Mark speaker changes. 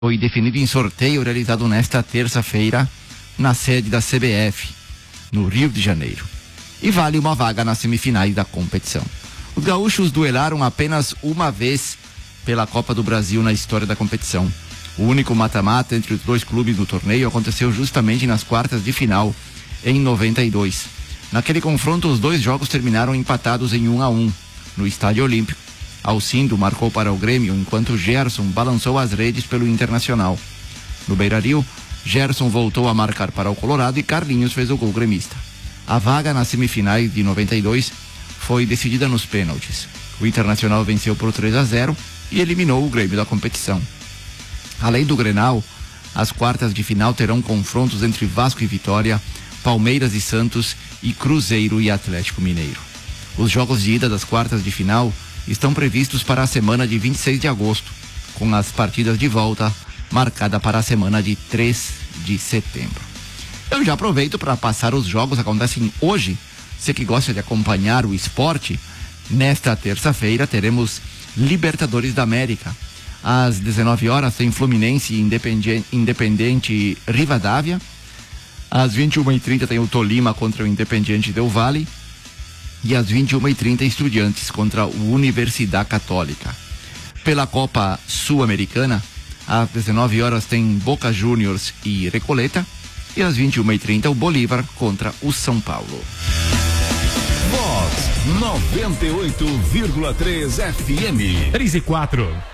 Speaker 1: foi definido em sorteio realizado nesta terça-feira na sede da CBF, no Rio de Janeiro, e vale uma vaga nas semifinais da competição. Os gaúchos duelaram apenas uma vez pela Copa do Brasil na história da competição. O único mata-mata entre os dois clubes do torneio aconteceu justamente nas quartas de final, em 92. Naquele confronto, os dois jogos terminaram empatados em 1-1, no Estádio Olímpico. Alcindo marcou para o Grêmio, enquanto Gerson balançou as redes pelo Internacional. No Beira-Rio, Gerson voltou a marcar para o Colorado e Carlinhos fez o gol gremista. A vaga nas semifinais de 92 foi decidida nos pênaltis. O Internacional venceu por 3-0 e eliminou o Grêmio da competição. Além do Grenal, as quartas de final terão confrontos entre Vasco e Vitória, Palmeiras e Santos e Cruzeiro e Atlético Mineiro. Os jogos de ida das quartas de final estão previstos para a semana de 26 de agosto, com as partidas de volta marcada para a semana de 3 de setembro. Eu já aproveito para passar os jogos que acontecem hoje. Você que gosta de acompanhar o esporte, nesta terça-feira teremos Libertadores da América. Às 19 horas tem Fluminense e Independente Rivadavia. Às 21h30 tem o Tolima contra o Independiente Del Valle. E às 21h30 Estudiantes contra o Universidade Católica. Pela Copa Sul-Americana, às 19 horas tem Boca Juniors e Recoleta. E às 21h30 o Bolívar contra o São Paulo.
Speaker 2: Vox 98,3 FM.
Speaker 3: 3 e 4.